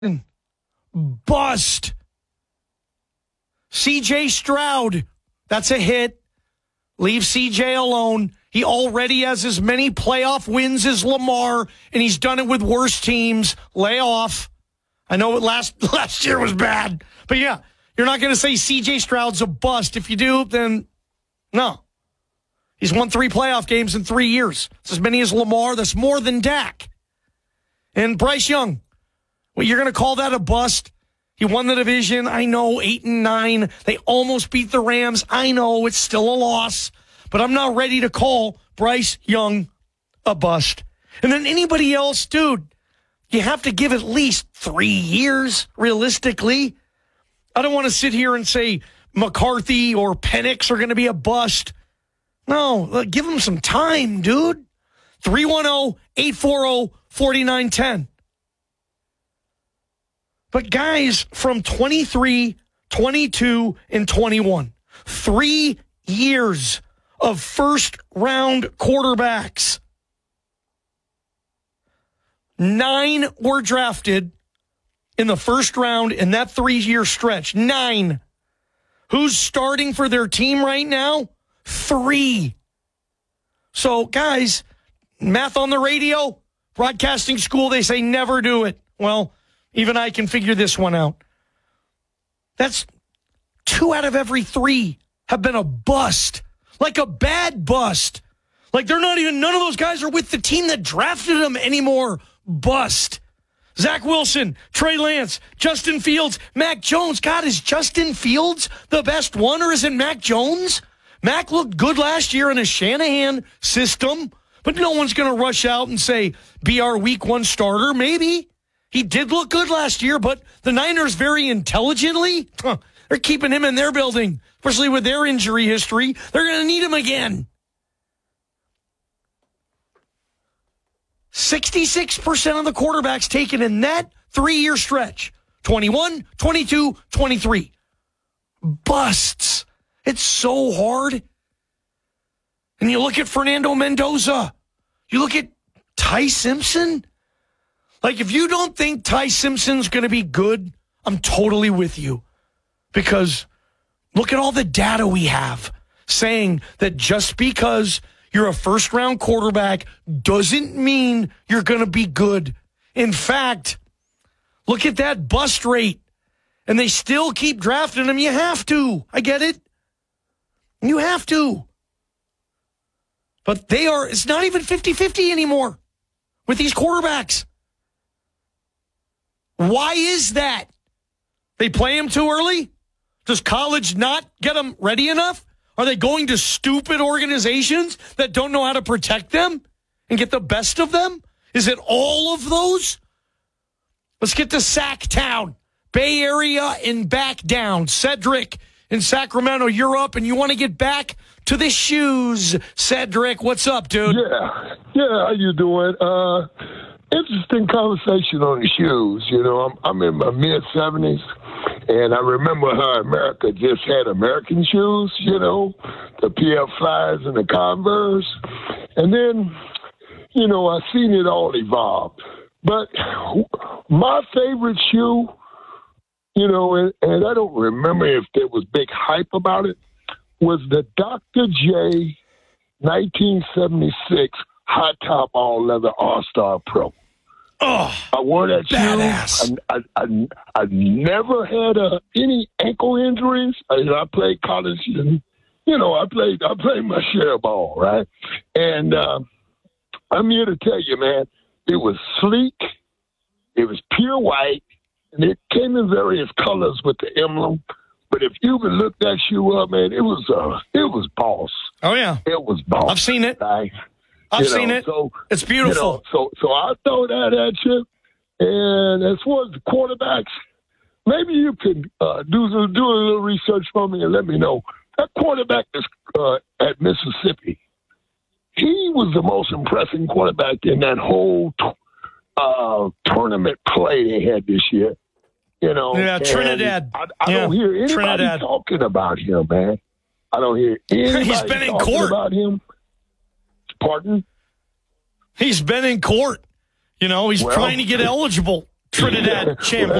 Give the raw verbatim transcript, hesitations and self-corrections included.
Bust. C J Stroud, that's a hit. Leave C J alone. He already has as many playoff wins as Lamar, and he's done it with worse teams. Lay off. I know it last last year was bad, but yeah, you're not going to say C J Stroud's a bust. If you do, then no. He's won three playoff games in three years. It's as many as Lamar. That's more than Dak. And Bryce Young, well, you're going to call that a bust? He won the division. I know, eight and nine. They almost beat the Rams. I know it's still a loss, but I'm not ready to call Bryce Young a bust. And then anybody else, dude, you have to give at least three years, realistically. I don't want to sit here and say McCarthy or Penix are going to be a bust. No, give them some time, dude. three one zero, eight four zero, four nine one zero. But guys from twenty-three, twenty-two, and twenty-one, three years of first-round quarterbacks. Nine were drafted in the first round in that three-year stretch. Nine. Who's starting for their team right now? Three. So, guys, math on the radio, broadcasting school, they say never do it. Well, even I can figure this one out. That's two out of every three have been a bust. Like a bad bust. Like they're not even, none of those guys are with the team that drafted them anymore. Bust. Zach Wilson, Trey Lance, Justin Fields, Mac Jones. God, is Justin Fields the best one, or is it Mac Jones? Mac looked good last year in a Shanahan system, but no one's going to rush out and say, be our week one starter. Maybe. He did look good last year, but the Niners very intelligently, huh, they're keeping him in their building, especially with their injury history. They're going to need him again. sixty-six percent of the quarterbacks taken in that three-year stretch, twenty-one, twenty-two, twenty-three. Busts. It's so hard. And you look at Fernando Mendoza. You look at Ty Simpson. Like, if you don't think Ty Simpson's going to be good, I'm totally with you. Because look at all the data we have saying that just because you're a first-round quarterback doesn't mean you're going to be good. In fact, look at that bust rate. And they still keep drafting them. You have to. I get it. You have to. But they are, it's not even fifty-fifty anymore with these quarterbacks. Why is that? They play them too early? Does college not get them ready enough? Are they going to stupid organizations that don't know how to protect them and get the best of them? Is it all of those? Let's get to Sacktown, Bay Area, and back down. Cedric in Sacramento, you're up, and you want to get back to the shoes. Cedric, what's up, dude? Yeah, yeah, how you doing? Uh, interesting conversation on the shoes. You know, I'm, I'm in my mid-seventies, and I remember how America just had American shoes, you know, the P F Flyers and the Converse. And then, you know, I seen it all evolve. But my favorite shoe, you know, and, and I don't remember if there was big hype about it, was the Doctor J nineteen seventy-six high top all leather All-Star Pro. Oh, I wore that badass. shoe. I, I, I, I never had uh, any ankle injuries. I, I played college, and you know, I played I played my share of ball, right? And uh, I'm here to tell you, man, it was sleek, it was pure white, and it came in various colors with the emblem. But if you would look that shoe up, man, it was uh, it was boss. Oh yeah, it was boss. I've seen it. Right? I've you know, seen it. So, it's beautiful. You know, so, so I'll throw that at you. And as far as the quarterbacks, maybe you can uh, do do a little research for me and let me know. That quarterback is uh, at Mississippi. He was the most impressive quarterback in that whole t- uh, tournament play they had this year. You know, yeah, Trinidad. I, I yeah. don't hear anybody Trinidad. talking about him, man. I don't hear anybody He's been in talking court. about him. Pardon? He's been in court. You know, he's Well, trying to get eligible. Trinidad champ.